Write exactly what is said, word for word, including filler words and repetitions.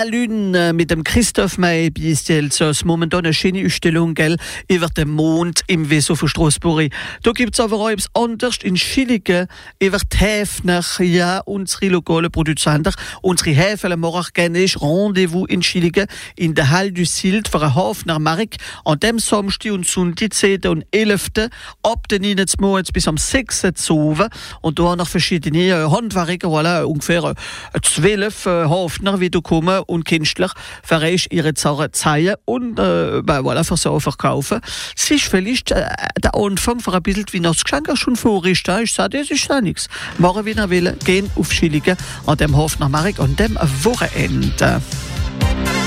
Lune mit dem Christoph May bis jetzt momentan eine schöne Ausstellung, gell, über den Mond im Weso von Straßburg. Da gibt's aber auch etwas anderes in Schilligen, über die Häfner, ja, unsere lokalen Produzenten, unsere Häfen morgen gerne Rendezvous in Schilligen, in der Halle du Silt für einen Hafner Markt, an dem Samstag und Sonntag, zehnten und elften ab den neunten bis am sechsten Uhr. Und da haben noch verschiedene Handwerker, voilà, ungefähr zwölf Hafner, wie du kommen und Künstler verreichen ihre Sachen zeigen und äh, ben, voilà, für so verkaufen. Es ist vielleicht äh, der Anfang für ein bisschen Weihnachtsgeschenk schon vor ist. Ich sage, das ist ja nichts. Morgen wieder will gehen auf Schilligen an dem Hafner Markt an dem Wochenende.